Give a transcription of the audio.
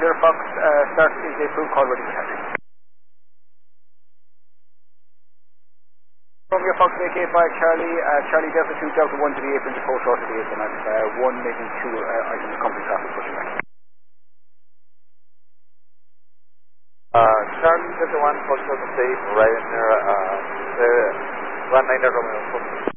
0 Fox, start is a full call ready for taxi. Romeo Fox, AK5 Charlie, Charlie Delta 2, Delta 1 to the apron to 4 short to the apron, and 1 making 2 items company traffic pushing back. Charlie Delta 1, 4 short to the apron, right in there, 19 Romeo.